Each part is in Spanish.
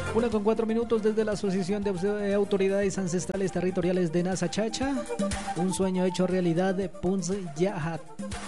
1:04 desde la Asociación de Autoridades Ancestrales Territoriales de Nasachacha. Un sueño hecho realidad de Punsyahayat.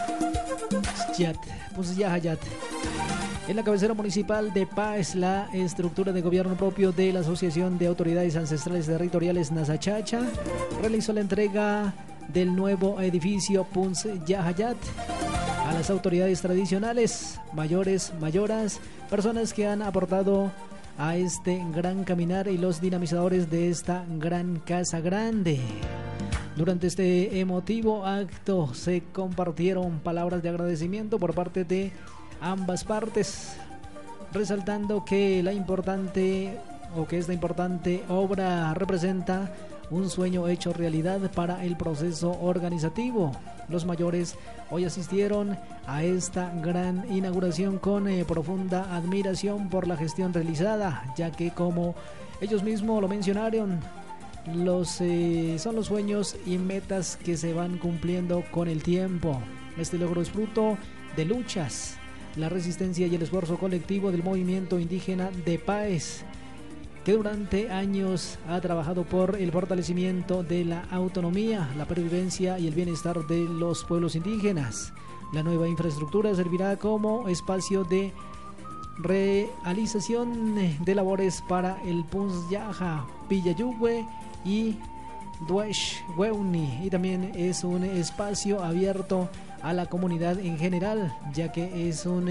En la cabecera municipal de Páez, la estructura de gobierno propio de la Asociación de Autoridades Ancestrales Territoriales Nasachacha realizó la entrega del nuevo edificio Punsyahayat a las autoridades tradicionales, mayores, mayoras, personas que han aportado a este gran caminar y los dinamizadores de esta gran casa grande. Durante este emotivo acto se compartieron palabras de agradecimiento por parte de ambas partes, resaltando que esta importante obra representa un sueño hecho realidad para el proceso organizativo. Los mayores hoy asistieron a esta gran inauguración con profunda admiración por la gestión realizada, ya que, como ellos mismos lo mencionaron, son los sueños y metas que se van cumpliendo con el tiempo. Este logro es fruto de luchas, la resistencia y el esfuerzo colectivo del movimiento indígena de Páez, que durante años ha trabajado por el fortalecimiento de la autonomía, la pervivencia y el bienestar de los pueblos indígenas. La nueva infraestructura servirá como espacio de realización de labores para el Punsyahayat, Pillayugüe y Duesh Weuni, y también es un espacio abierto a la comunidad en general, ya que es un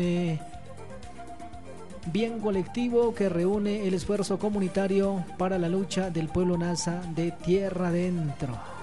bien colectivo que reúne el esfuerzo comunitario para la lucha del pueblo Nasa de tierra adentro.